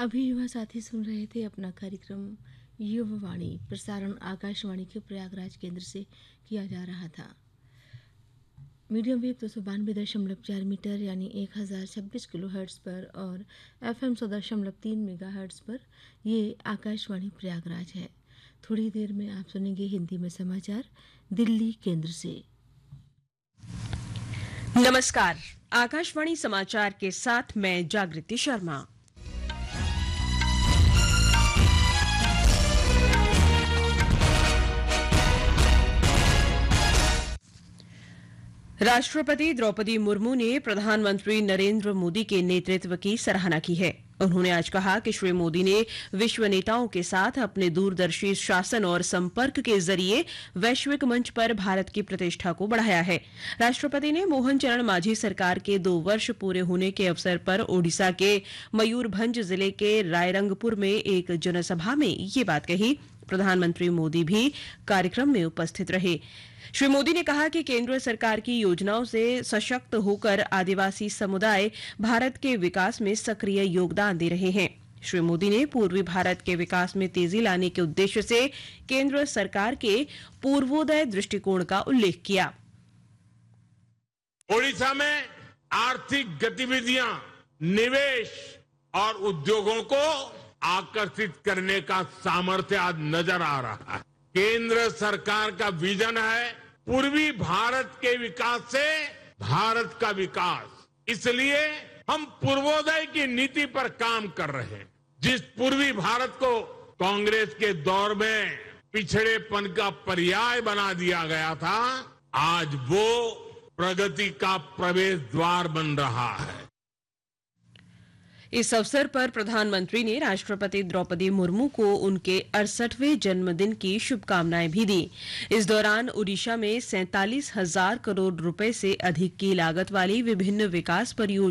अभी युवा साथी सुन रहे थे अपना कार्यक्रम युववाणी। प्रसारण आकाशवाणी के प्रयागराज केंद्र से किया जा रहा था। मीडियम वेव 292.4 मीटर यानी 1026 किलो हर्ट्ज पर और FM 100.3 मेगा हर्ट्ज पर ये आकाशवाणी प्रयागराज है। थोड़ी देर में आप सुनेंगे हिंदी में समाचार दिल्ली केंद्र से। नमस्कार, आकाशवाणी समाचार के साथ मैं जागृति शर्मा। राष्ट्रपति द्रौपदी मुर्मू ने प्रधानमंत्री नरेंद्र मोदी के नेतृत्व की सराहना की है। उन्होंने आज कहा कि श्री मोदी ने विश्व नेताओं के साथ अपने दूरदर्शी शासन और संपर्क के जरिए वैश्विक मंच पर भारत की प्रतिष्ठा को बढ़ाया है। राष्ट्रपति ने मोहन चरण मांझी सरकार के 2 वर्ष पूरे होने के अवसर पर ओडिशा के मयूरभंज जिले के रायरंगपुर में एक जनसभा में ये बात कही। प्रधानमंत्री मोदी भी कार्यक्रम में उपस्थित रहे। श्री मोदी ने कहा कि केंद्र सरकार की योजनाओं से सशक्त होकर आदिवासी समुदाय भारत के विकास में सक्रिय योगदान दे रहे हैं। श्री मोदी ने पूर्वी भारत के विकास में तेजी लाने के उद्देश्य से केंद्र सरकार के पूर्वोदय दृष्टिकोण का उल्लेख किया। ओडिशा में आर्थिक गतिविधियां, निवेश और उद्योगों को आकर्षित करने का सामर्थ्य आज नजर आ रहा है। केंद्र सरकार का विजन है पूर्वी भारत के विकास से भारत का विकास। इसलिए हम पूर्वोदय की नीति पर काम कर रहे हैं। जिस पूर्वी भारत को कांग्रेस के दौर में पिछड़ेपन का पर्याय बना दिया गया था, आज वो प्रगति का प्रवेश द्वार बन रहा है। इस अवसर पर प्रधानमंत्री ने राष्ट्रपति द्रौपदी मुर्मू को उनके 68वें जन्मदिन की शुभकामनाएं भी दी। इस दौरान ओडिशा में 47,000 करोड़ रुपए से अधिक की लागत वाली विभिन्न विकास परियोजनाओं